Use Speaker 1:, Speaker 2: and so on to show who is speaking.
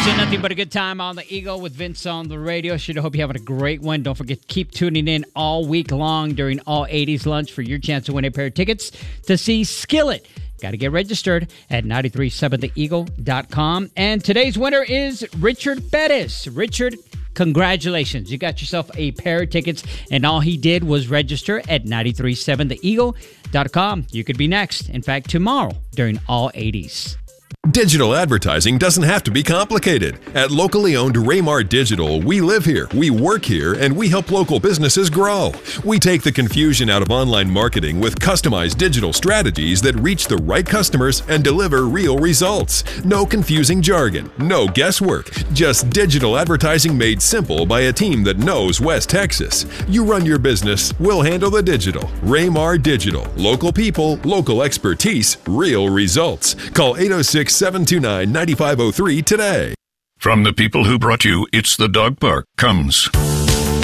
Speaker 1: You're nothing but a good time on the Eagle with Vince on the radio. Sure to hope you're having a great one. Don't forget to keep tuning in all week long during All 80s Lunch for your chance to win a pair of tickets to see Skillet. Got to get registered at 937theeagle.com. And today's winner is Richard Bettis. Richard, congratulations. You got yourself a pair of tickets, and all he did was register at 937theeagle.com. You could be next. In fact, tomorrow during All 80s.
Speaker 2: Digital advertising doesn't have to be complicated. At locally owned Raymar Digital, we live here, we work here, and we help local businesses grow. We take the confusion out of online marketing with customized digital strategies that reach the right customers and deliver real results. No confusing jargon, no guesswork, just digital advertising made simple by a team that knows West Texas. You run your business, we'll handle the digital. Raymar Digital. Local people, local expertise, real results. Call 806-729-9503 today.
Speaker 3: From the people who brought you It's the Dog Park comes